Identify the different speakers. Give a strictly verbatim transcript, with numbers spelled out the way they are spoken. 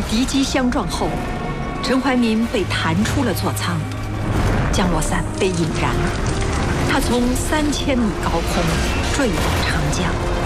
Speaker 1: 敌机相撞后，陈怀民被弹出了座舱，降落伞被引燃，他从三千米高空坠入长江。